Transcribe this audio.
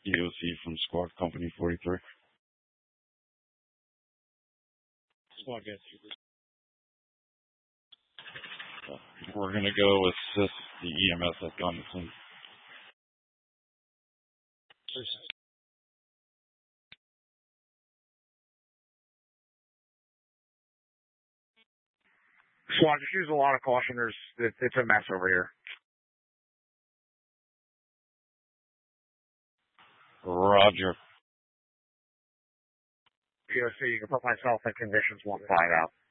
EOC from Squad Company 43. Squad gets you. We're going to go assist the EMS at Gunnison. Squad, just use a lot of caution. It's a mess over here. Roger. POC, you can put myself in conditions 1-5 out.